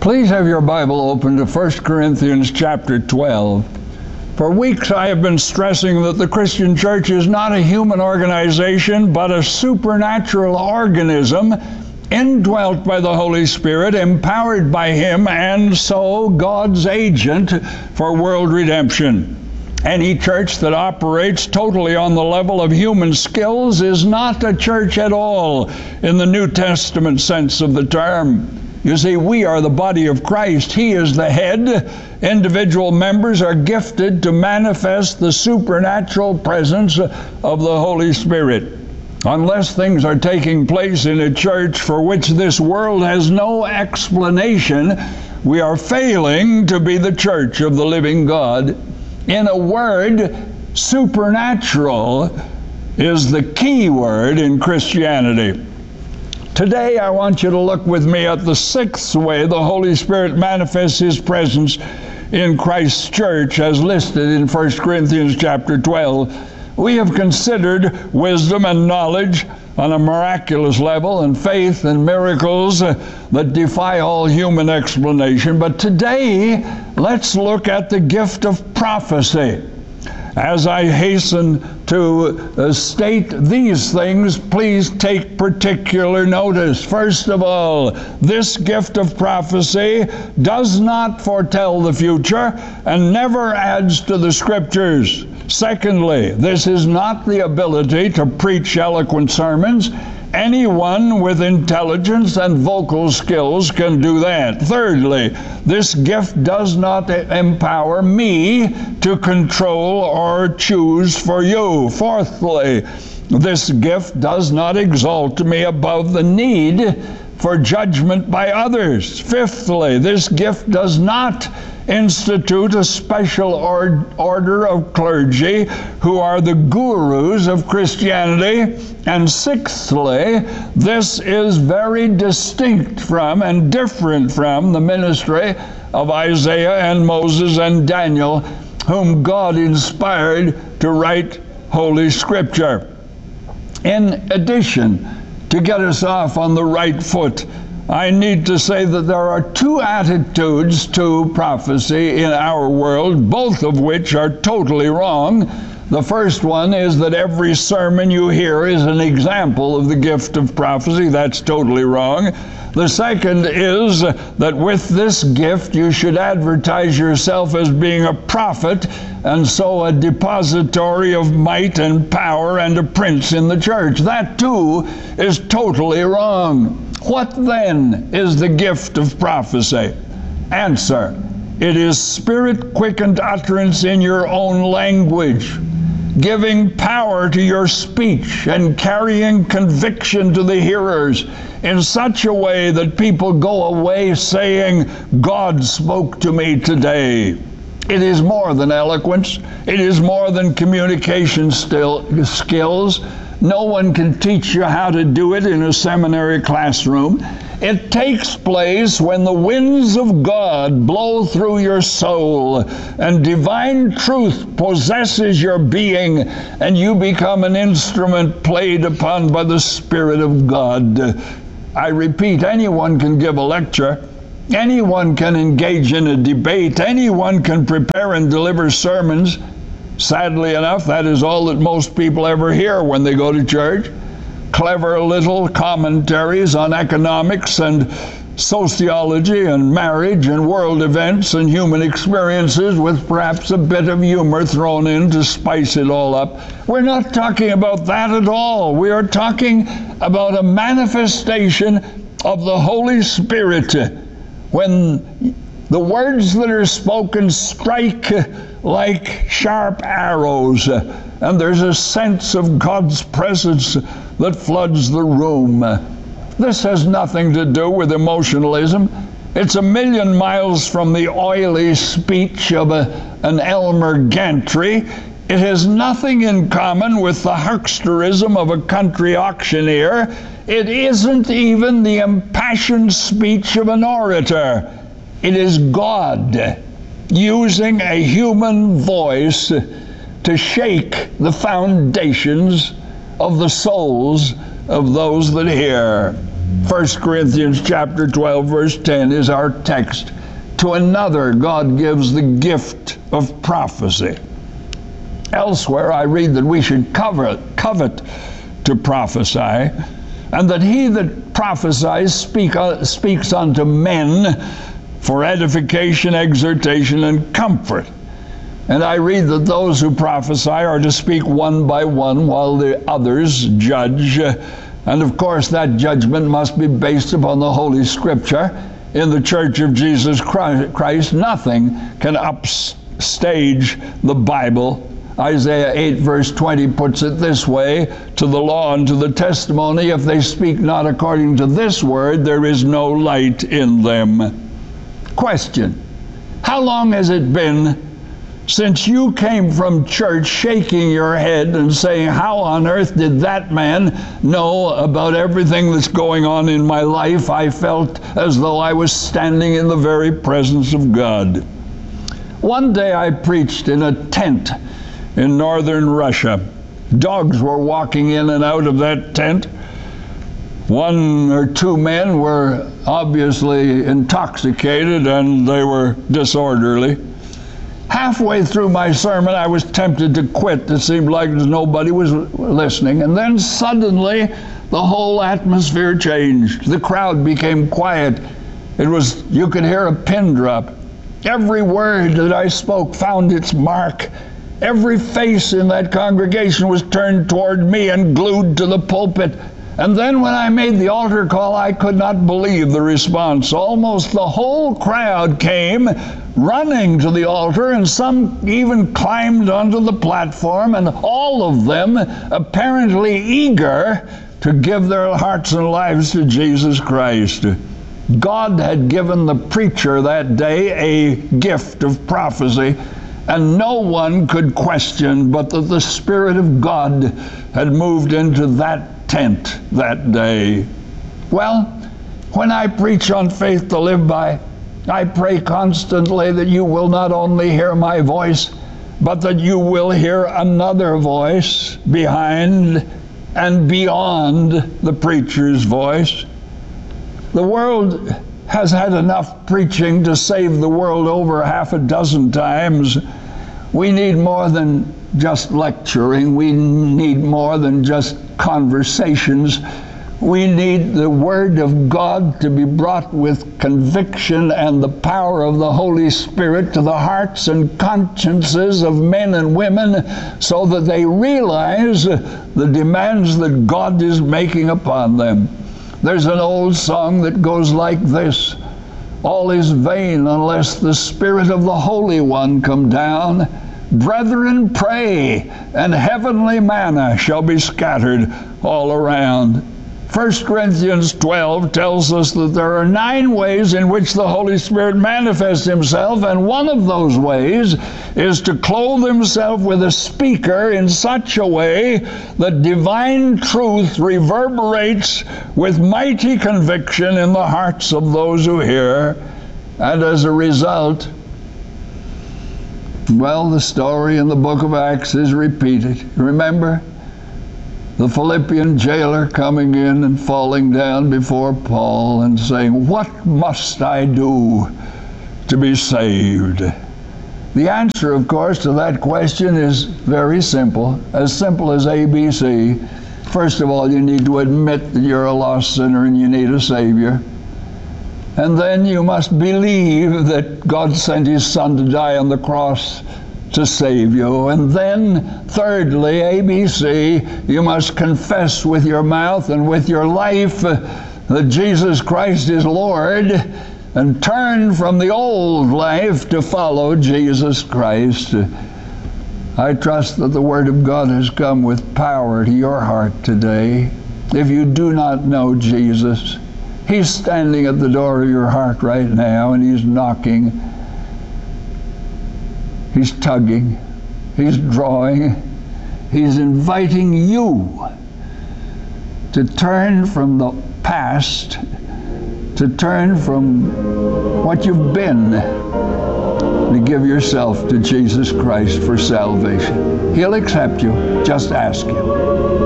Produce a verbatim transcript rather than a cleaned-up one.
Please have your Bible open to First Corinthians chapter twelve. For weeks I have been stressing that the Christian church is not a human organization, but a supernatural organism indwelt by the Holy Spirit, empowered by Him, and so God's agent for world redemption. Any church that operates totally on the level of human skills is not a church at all in the New Testament sense of the term. You see, we are the body of Christ. He is the head. Individual members are gifted to manifest the supernatural presence of the Holy Spirit. Unless things are taking place in a church for which this world has no explanation, we are failing to be the church of the living God. In a word, supernatural is the key word in Christianity. Today, I want you to look with me at the sixth way the Holy Spirit manifests His presence in Christ's church as listed in First Corinthians chapter twelve. We have considered wisdom and knowledge on a miraculous level, and faith and miracles that defy all human explanation. But today, let's look at the gift of prophecy. As I hasten to uh, state these things, please take particular notice. First of all, this gift of prophecy does not foretell the future and never adds to the Scriptures. Secondly, this is not the ability to preach eloquent sermons. Anyone with intelligence and vocal skills can do that. Thirdly, this gift does not empower me to control or choose for you. Fourthly, this gift does not exalt me above the need for judgment by others. Fifthly, this gift does not institute a special or order of clergy who are the gurus of Christianity. And sixthly, this is very distinct from and different from the ministry of Isaiah and Moses and Daniel, whom God inspired to write Holy Scripture. In addition, to get us off on the right foot, I need to say that there are two attitudes to prophecy in our world, both of which are totally wrong. The first one is that every sermon you hear is an example of the gift of prophecy. That's totally wrong. The second is that with this gift you should advertise yourself as being a prophet, and so a depository of might and power and a prince in the church. That too is totally wrong. What then is the gift of prophecy? Answer: it is spirit-quickened utterance in your own language, giving power to your speech and carrying conviction to the hearers in such a way that people go away saying, God spoke to me today. It is more than eloquence. It is more than communication still, skills. No one can teach you how to do it in a seminary classroom. It takes place when the winds of God blow through your soul and divine truth possesses your being and you become an instrument played upon by the Spirit of God. I repeat, anyone can give a lecture. Anyone can engage in a debate. Anyone can prepare and deliver sermons. Sadly enough, that is all that most people ever hear when they go to church. Clever little commentaries on economics and sociology and marriage and world events and human experiences with perhaps a bit of humor thrown in to spice it all up. We're not talking about that at all. We are talking about a manifestation of the Holy Spirit when the words that are spoken strike like sharp arrows, and there's a sense of God's presence that floods the room. This has nothing to do with emotionalism. It's a million miles from the oily speech of a, an Elmer Gantry. It has nothing in common with the hucksterism of a country auctioneer. It isn't even the impassioned speech of an orator. It is God using a human voice to shake the foundations of the souls of those that hear. First Corinthians chapter twelve, verse ten is our text. To another, God gives the gift of prophecy. Elsewhere, I read that we should covet, covet to prophesy, and that he that prophesies speak, uh, speaks unto men for edification, exhortation, and comfort. And I read that those who prophesy are to speak one by one while the others judge. And of course, that judgment must be based upon the Holy Scripture. In the Church of Jesus Christ, nothing can upstage the Bible. Isaiah eight, verse twenty puts it this way: to the law and to the testimony, if they speak not according to this word, there is no light in them. Question: how long has it been since you came from church shaking your head and saying, how on earth did that man know about everything that's going on in my life? I felt as though I was standing in the very presence of God. One day I preached in a tent in northern Russia. Dogs were walking in and out of that tent. One or two men were obviously intoxicated and they were disorderly. Halfway through my sermon, I was tempted to quit. It seemed like nobody was listening. And then suddenly, the whole atmosphere changed. The crowd became quiet. It was, you could hear a pin drop. Every word that I spoke found its mark. Every face in that congregation was turned toward me and glued to the pulpit. And then when I made the altar call, I could not believe the response. Almost the whole crowd came running to the altar, and some even climbed onto the platform, and all of them apparently eager to give their hearts and lives to Jesus Christ. God had given the preacher that day a gift of prophecy, and no one could question but that the Spirit of God had moved into that tent that day. Well, when I preach on faith to live by, I pray constantly that you will not only hear my voice, but that you will hear another voice behind and beyond the preacher's voice. The world has had enough preaching to save the world over half a dozen times. We need more than just lecturing. We need more than just conversations. We need the Word of God to be brought with conviction and the power of the Holy Spirit to the hearts and consciences of men and women so that they realize the demands that God is making upon them. There's an old song that goes like this: all is vain unless the Spirit of the Holy One come down. Brethren, pray, and heavenly manna shall be scattered all around. First Corinthians twelve tells us that there are nine ways in which the Holy Spirit manifests himself, and one of those ways is to clothe himself with a speaker in such a way that divine truth reverberates with mighty conviction in the hearts of those who hear, and as a result, well, the story in the book of Acts is repeated. Remember the Philippian jailer coming in and falling down before Paul and saying, "What must I do to be saved?" The answer, of course, to that question is very simple, as simple as A B C. First of all, you need to admit that you're a lost sinner and you need a Savior. And then you must believe that God sent his Son to die on the cross to save you. And then, thirdly, A B C, you must confess with your mouth and with your life that Jesus Christ is Lord, and turn from the old life to follow Jesus Christ. I trust that the Word of God has come with power to your heart today. If you do not know Jesus, he's standing at the door of your heart right now, and he's knocking. He's tugging. He's drawing. He's inviting you to turn from the past, to turn from what you've been, to give yourself to Jesus Christ for salvation. He'll accept you. Just ask him.